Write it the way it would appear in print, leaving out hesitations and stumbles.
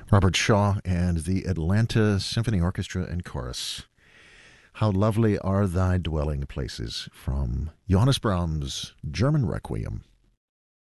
Robert Shaw and the Atlanta Symphony Orchestra and Chorus. How lovely are thy dwelling places, from Johannes Brahms' German Requiem.